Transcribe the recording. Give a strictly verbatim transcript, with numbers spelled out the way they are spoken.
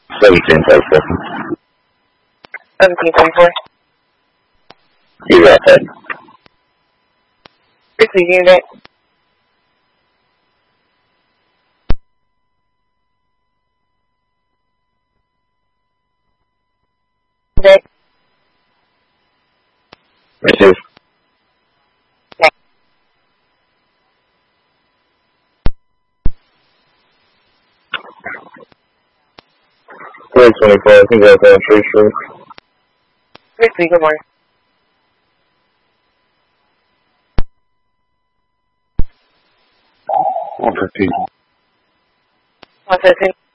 seventeen thirty-seven. seventeen thirty-four. You got that. sixty unit. Deck. Receive. three twenty-four, I think that's on Tree Street. sixty, good morning. one fifteen. one fifteen.